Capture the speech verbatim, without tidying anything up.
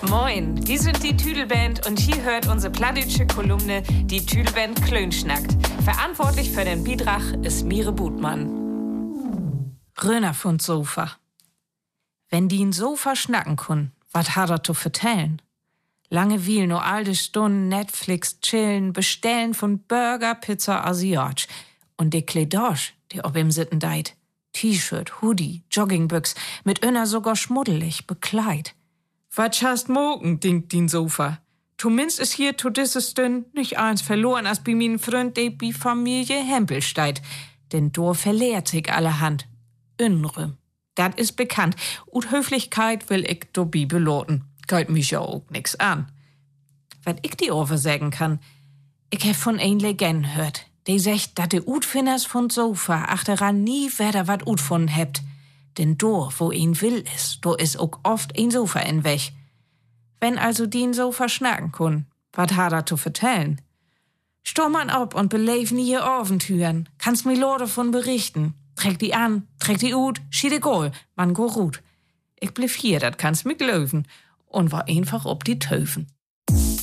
Moin, wir sind die Tüdelband und hier hört unsere plattdeutsche Kolumne Die Tüdelband Klönschnackt. Verantwortlich für den Beitrag ist Mire Butmann. Röner von Sofa. Wenn die ein Sofa schnacken kun, wat hat er zu vertellen? Lange viel nur alte Stunden, Netflix, chillen, bestellen von Burger, Pizza, Asiatisch. Und die Kledosch, die ob im Sitten deit. T-Shirt, Hoodie, Joggingbüchs, mit öner sogar schmuddelig, bekleid. Wat hast mogen, dinkt din Sofa. Zumindest ist hier zu dieses Stünd nicht eins verloren, als bei min Freund, de bi Familie Hempel steit. Denn do verlehrt sich allerhand. Innere. Dat is bekannt. Ut Höflichkeit will ich do bi beloten. Geht mich ja auch nix an. Wat ich die over sagen kann, ich hab von ein Legende hört. Die sagt, dat de Utfinders von Sofa achteran nie wieder wat ut von hebt. Denn do, wo ein will is, do is auch oft ein Sofa in weg. Wenn also die ein Sofa schnacken kun, wat hat er zu vertellen? Stor man ab und beleven hier Abenteuren. Kannst mir Lorde von berichten. Träg die an, träg die ut, schiede Goal, man go gut. Ich blieb hier, dat kannst mir glöwen. Und war einfach ob die Töfen.